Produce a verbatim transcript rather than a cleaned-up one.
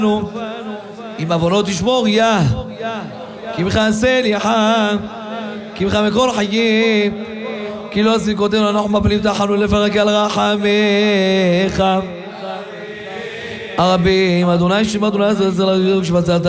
עם עוונות תשמור יא, כי ממך עשה לי חם, כי ממך מכל חיים, כי לא זיקותינו אנחנו מפלים תחנו לפרק על רחמך הרבים. אדוני שם אדוני זה זה לרגע שבצעת